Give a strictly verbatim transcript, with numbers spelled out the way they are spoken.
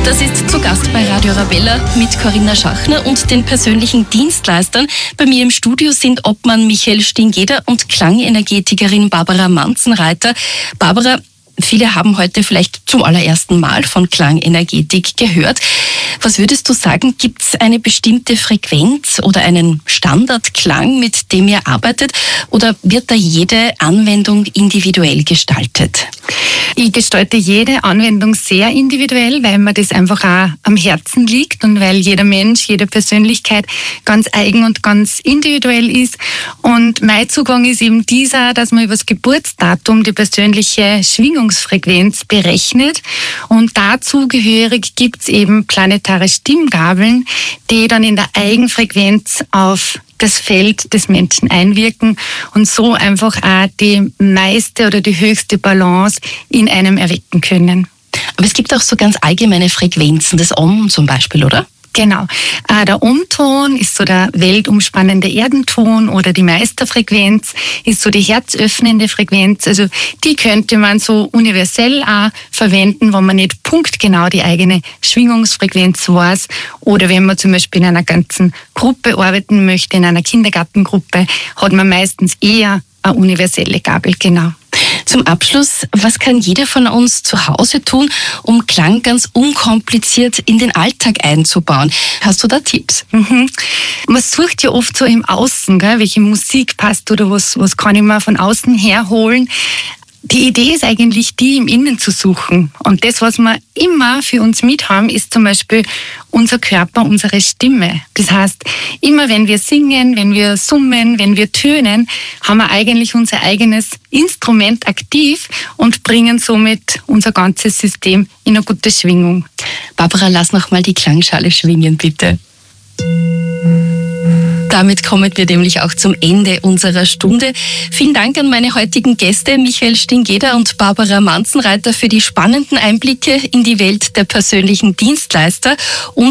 Das ist zu Gast bei Radio Arabella mit Corinna Schachner und den persönlichen Dienstleistern. Bei mir im Studio sind Obmann Michael Stingeder und Klangenergetikerin Barbara Manzenreiter. Barbara, viele haben heute vielleicht zum allerersten Mal von Klangenergetik gehört. Was würdest du sagen, gibt es eine bestimmte Frequenz oder einen Standardklang, mit dem ihr arbeitet, oder wird da jede Anwendung individuell gestaltet? Ich gestalte jede Anwendung sehr individuell, weil mir das einfach auch am Herzen liegt und weil jeder Mensch, jede Persönlichkeit ganz eigen und ganz individuell ist. Und mein Zugang ist eben dieser, dass man über das Geburtsdatum die persönliche Schwingungsfrequenz berechnet. Und dazu gehörig gibt es eben planetare Stimmgabeln, die dann in der Eigenfrequenz auf das Feld des Menschen einwirken und so einfach auch die meiste oder die höchste Balance in einem erwecken können. Aber es gibt auch so ganz allgemeine Frequenzen, das Om zum Beispiel, oder? Genau. Der Om-Ton ist so der weltumspannende Erdenton oder die Meisterfrequenz ist so die herzöffnende Frequenz. Also die könnte man so universell auch verwenden, wenn man nicht punktgenau die eigene Schwingungsfrequenz weiß. Oder wenn man zum Beispiel in einer ganzen Gruppe arbeiten möchte, in einer Kindergartengruppe, hat man meistens eher eine universelle Gabel, genau. Zum Abschluss, was kann jeder von uns zu Hause tun, um Klang ganz unkompliziert in den Alltag einzubauen? Hast du da Tipps? Mhm. Man sucht ja oft so im Außen, gell, welche Musik passt oder was, was kann ich mir von außen herholen. Die Idee ist eigentlich, die im Innen zu suchen. Und das, was wir immer für uns mit haben, ist zum Beispiel unser Körper, unsere Stimme. Das heißt, immer wenn wir singen, wenn wir summen, wenn wir tönen, haben wir eigentlich unser eigenes Instrument aktiv und bringen somit unser ganzes System in eine gute Schwingung. Barbara, lass noch mal die Klangschale schwingen, bitte. Damit kommen wir nämlich auch zum Ende unserer Stunde. Vielen Dank an meine heutigen Gäste, Michael Stingeder und Barbara Manzenreiter, für die spannenden Einblicke in die Welt der persönlichen Dienstleister. Und